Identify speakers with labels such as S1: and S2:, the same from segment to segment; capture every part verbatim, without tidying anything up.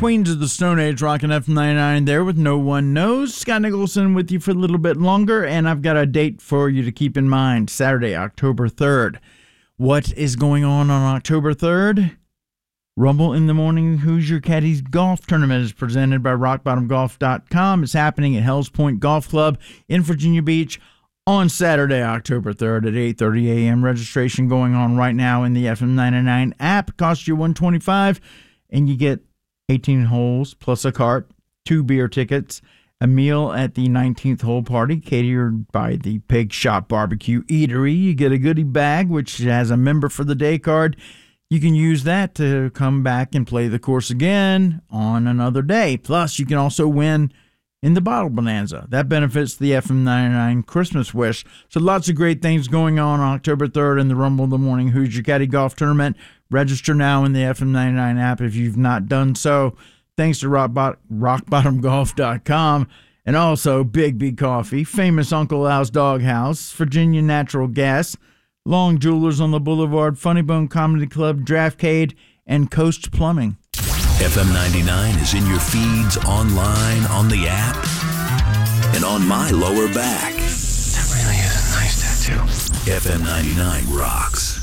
S1: Queens of the Stone Age, rocking F M ninety-nine there with No One Knows. Scott Nicholson with you for a little bit longer, and I've got a date for you to keep in mind. Saturday, October third. What is going on on October third? Rumble in the Morning Hoosier Caddies Golf Tournament is presented by rock bottom golf dot com. It's happening at Hells Point Golf Club in Virginia Beach on Saturday, October third at eight thirty a.m. Registration going on right now in the F M ninety-nine app. It costs you one hundred twenty-five dollars, and you get eighteen holes plus a cart, two beer tickets, a meal at the nineteenth hole party catered by the Pig Shop Barbecue Eatery. You get a goodie bag, which has a member for the day card. You can use that to come back and play the course again on another day. Plus, you can also win in the Bottle Bonanza. That benefits the F M ninety-nine Christmas Wish. So lots of great things going on on October third in the Rumble in the Morning Hoosier Caddy Golf Tournament. Register now in the F M ninety-nine app if you've not done so. Thanks to rock bottom golf dot com and also Big B Coffee, Famous Uncle Al's Doghouse, Virginia Natural Gas, Long Jewelers on the Boulevard, Funny Bone Comedy Club, Draftcade, and Coast Plumbing.
S2: F M ninety-nine is in your feeds, online, on the app, and on my lower back.
S3: That really is a nice tattoo.
S2: F M ninety-nine rocks.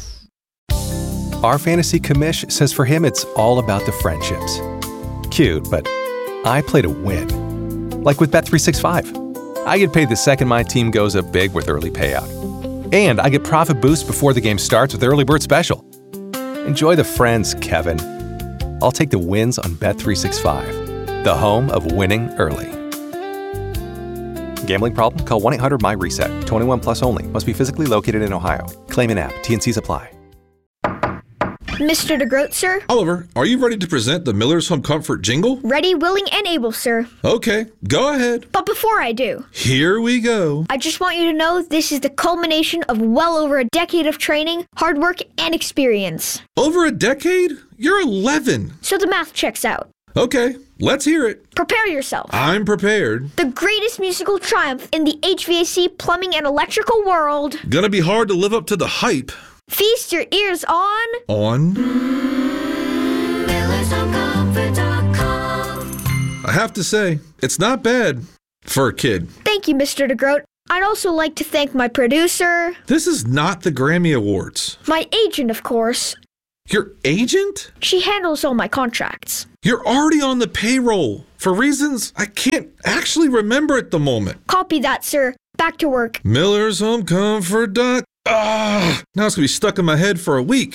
S4: Our fantasy commish says for him it's all about the friendships. Cute, but I play to win. Like with Bet three sixty-five. I get paid the second my team goes up big with early payout. And I get profit boost before the game starts with Early Bird Special. Enjoy the friends, Kevin. I'll take the wins on Bet three sixty-five, the home of winning early. Gambling problem? Call one eight hundred my reset. twenty-one plus only. Must be physically located in Ohio. Claim in app. T N Cs apply.
S5: Mister DeGroat, sir?
S6: Oliver, are you ready to present the Miller's Home Comfort jingle?
S5: Ready, willing, and able, sir.
S6: Okay, go ahead.
S5: But before I do,
S6: here we go.
S5: I just want you to know this is the culmination of well over a decade of training, hard work, and experience.
S6: Over a decade? You're eleven.
S5: So the math checks out.
S6: Okay, let's hear it.
S5: Prepare yourself.
S6: I'm prepared.
S5: The greatest musical triumph in the H V A C, plumbing, and electrical world.
S6: Gonna be hard to live up to the hype.
S5: Feast your ears on...
S6: On?
S7: Millers Home Comfort dot com.
S6: I have to say, it's not bad for a kid.
S5: Thank you, Mister DeGroat. I'd also like to thank my producer...
S6: This is not the Grammy Awards.
S5: My agent, of course.
S6: Your agent?
S5: She handles all my contracts.
S6: You're already on the payroll, for reasons I can't actually remember at the moment.
S5: Copy that, sir. Back to work.
S6: Millers Home Comfort dot com. Ah, now it's going to be stuck in my head for a week.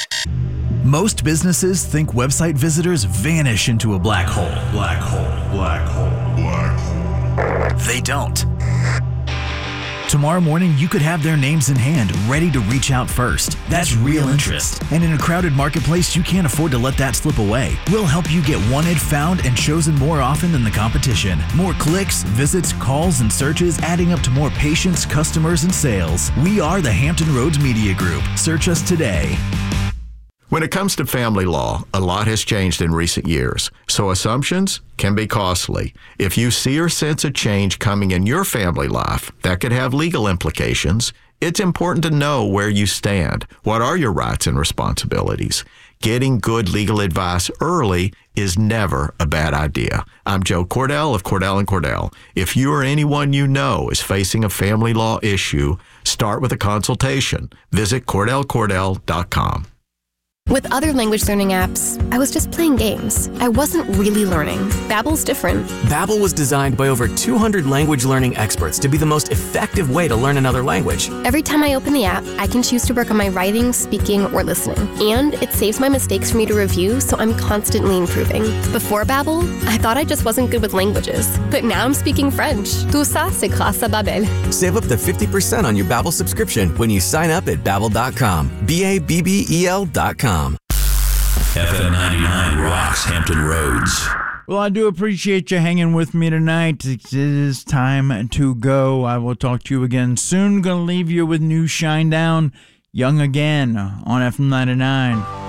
S8: Most businesses think website visitors vanish into a black hole. Black hole, black hole, black hole. They don't. Tomorrow morning, you could have their names in hand, ready to reach out first. That's real interest. And in a crowded marketplace, you can't afford to let that slip away. We'll help you get wanted, found, and chosen more often than the competition. More clicks, visits, calls, and searches adding up to more patients, customers, and sales. We are the Hampton Roads Media Group. Search us today.
S9: When it comes to family law, a lot has changed in recent years, so assumptions can be costly. If you see or sense a change coming in your family life that could have legal implications, it's important to know where you stand. What are your rights and responsibilities? Getting good legal advice early is never a bad idea. I'm Joe Cordell of Cordell and Cordell. If you or anyone you know is facing a family law issue, start with a consultation. Visit Cordell Cordell dot com.
S10: With other language learning apps, I was just playing games. I wasn't really learning. Babbel's different.
S11: Babbel was designed by over two hundred language learning experts to be the most effective way to learn another language.
S10: Every time I open the app, I can choose to work on my writing, speaking, or listening. And it saves my mistakes for me to review, so I'm constantly improving. Before Babbel, I thought I just wasn't good with languages. But now I'm speaking French. Tout ça, c'est grâce à Babbel.
S11: Save up to fifty percent on your Babbel subscription when you sign up at babbel dot com. B A B B E L dot com.
S2: F M ninety-nine rocks Hampton Roads.
S1: Well, I do appreciate you hanging with me tonight. It is time to go. I will talk to you again soon. Going to leave you with new Shinedown, Young Again on F M ninety-nine.